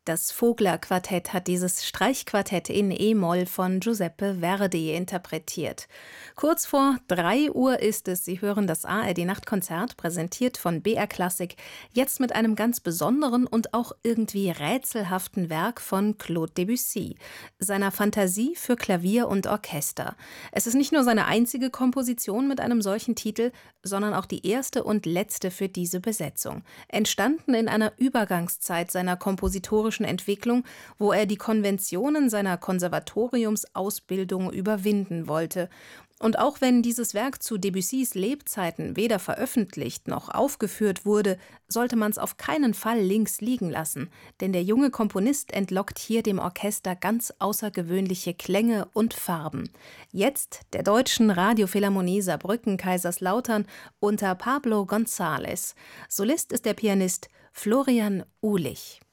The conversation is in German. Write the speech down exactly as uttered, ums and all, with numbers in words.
Das Vogler-Quartett hat dieses Streichquartett in E-Moll von Giuseppe Verdi interpretiert. Kurz vor drei Uhr ist es. Sie hören das A R D-Nachtkonzert, präsentiert von B R Klassik, jetzt mit einem ganz besonderen und auch irgendwie rätselhaften Werk von Claude Debussy, seiner Fantasie für Klavier und Orchester. Es ist nicht nur seine einzige Komposition mit einem solchen Titel, sondern auch die erste und letzte für diese Besetzung. Entstanden in einer Übergangszeit seiner kompositorischen Entwicklung, wo er die Konventionen seiner Konservatoriumsausbildung überwinden wollte. Und auch wenn dieses Werk zu Debussys Lebzeiten weder veröffentlicht noch aufgeführt wurde, sollte man es auf keinen Fall links liegen lassen, denn der junge Komponist entlockt hier dem Orchester ganz außergewöhnliche Klänge und Farben. Jetzt der Deutschen Radiophilharmonie Saarbrücken-Kaiserslautern unter Pablo González. Solist ist der Pianist Florian Uhlich.